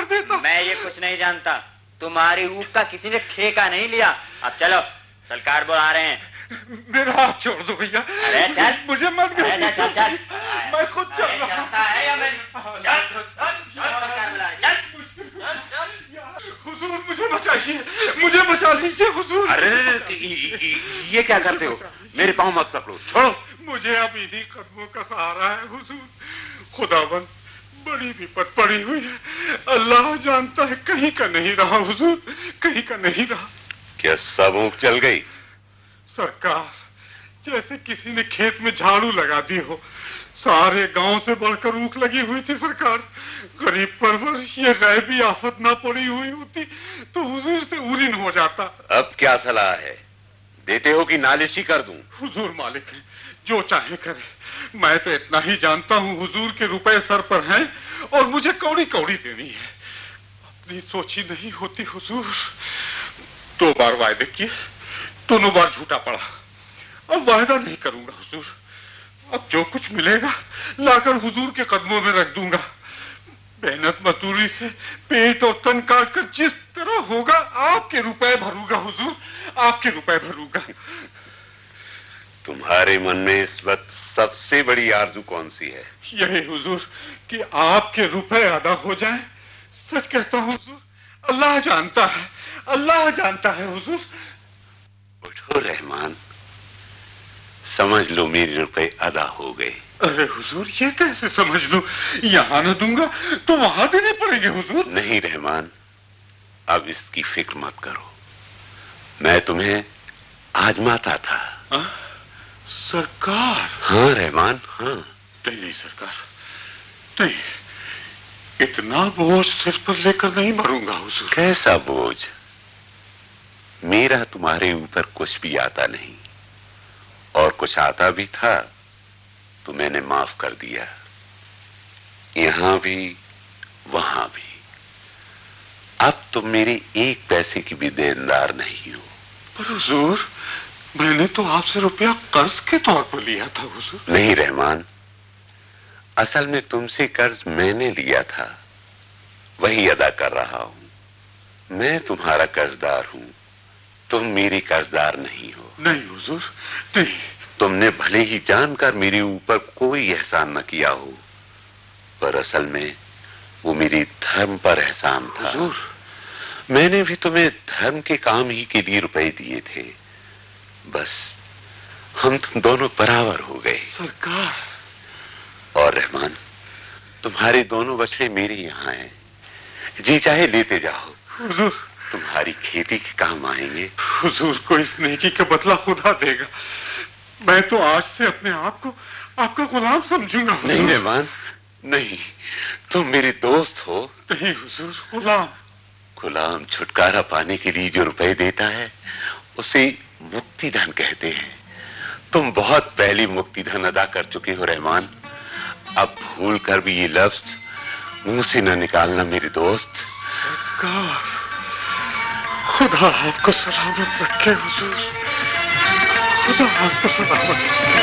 देता। मैं ये कुछ नहीं जानता, तुम्हारी ऊख का किसी ने ठेका नहीं लिया। अब चलो, सरकार बुला रहे हैं। मेरा हाथ छोड़ दो भैया। अरे चल, मुझे मत चल चल चल। मैं खुद चल रहा है या मैं हुजूर, मुझे बचाइए, मुझे बचा लीजिए हुजूर। अरे ये क्या करते हो? मेरे पाँव मत पकड़ो, छोड़ो। मुझे अब इन्हीं कदमों का सहारा है हुजूर। खुदाबंद, बड़ी विपत पड़ी हुई है, अल्लाह जानता है। कहीं का नहीं रहा हुजूर, कहीं का नहीं रहा। क्या सब ऊँख जल गई? सरकार, जैसे किसी ने खेत में झाड़ू लगा दी हो। सारे गांव से बढ़कर ऊख लगी हुई थी सरकार। गरीब परवर, ये गैबी आफत ना पड़ी हुई होती तो हुजूर से उरीन हो जाता। अब क्या सलाह है? देते हो कि नालिशी कर दूं? हुजूर मालिक है, जो चाहे करे। मैं तो इतना ही जानता हूँ, हुजूर के रुपए सर पर हैं और मुझे कौड़ी कौड़ी देनी है। अपनी सोची नहीं होती हुजूर। 2 बार वायदे किए, दोनों बार झूठा पड़ा। अब वायदा नहीं करूंगा हुजूर। अब जो कुछ मिलेगा लाकर हुजूर के कदमों में रख दूंगा। मेहनत मजदूरी से पेट और तन काट कर जिस तरह होगा आपके रुपए भरूंगा हुजूर, आपके रुपए भरूंगा। तुम्हारे मन में इस वक्त सबसे बड़ी आरज़ू कौन सी है? यही हुजूर कि आपके रुपए अदा हो जाएं। सच कहता हूँ हुजूर, अल्लाह जानता है, अल्लाह जानता है हुजूर। उठो रहमान, समझ लो मेरे रुपए अदा हो गए। अरे हुजूर, ये कैसे समझ लूं? यहाँ न दूंगा तो वहां देने पड़ेंगे हुजूर। नहीं रहमान, अब इसकी फिक्र मत करो। मैं तुम्हें आजमाता था। सरकार? हाँ रहमान, हाँ। नहीं सरकार, नहीं, इतना बोझ सिर पर लेकर नहीं मरूंगा हुजूर। कैसा बोझ? मेरा तुम्हारे ऊपर कुछ भी आता नहीं, और कुछ आता भी था तो मैंने माफ कर दिया। यहां भी वहां भी। अब तुम मेरे 1 पैसे की भी देनदार नहीं हो। पर हुजूर, मैंने तो आपसे रुपया कर्ज के तौर पर लिया था हुजूर। नहीं रहमान, असल में तुमसे कर्ज मैंने लिया था, वही अदा कर रहा हूं। मैं तुम्हारा कर्जदार हूं, तुम मेरी कर्जदार नहीं हो। नहीं हुजूर, नहीं। तुमने भले ही जानकर मेरे ऊपर कोई एहसान न किया हो, पर असल में वो मेरी धर्म पर एहसान था। हुजूर, मैंने भी तुम्हें धर्म के काम ही के लिए रुपए दिए थे। बस हम तुम दोनों बराबर हो गए। सरकार। और रहमान, तुम्हारे दोनों बछड़े मेरे यहाँ हैं, जी चाहे लेते जाओ। हुजूर, तुम्हारी खेती के काम आएंगे। हुजूर को इस नेकी का बदला खुदा देगा। मैं तो आज से अपने आप को आपका गुलाम समझूंगा। नहीं रहमान, नहीं, तुम मेरे दोस्त हो। नहीं हुजूर, गुलाम। गुलाम छुटकारा पाने के लिए जो रुपए देता है उसे मुक्ति धन कहते हैं। तुम बहुत पहले मुक्ति धन अदा कर चुके हो रहमान। अब भूल कर भी ये लफ्ज मुंह से न निकालना मेरे दोस्त। सरकार, खुदा आपको सलामत रखे हुजूर, खुदा आपको सलामत रखे।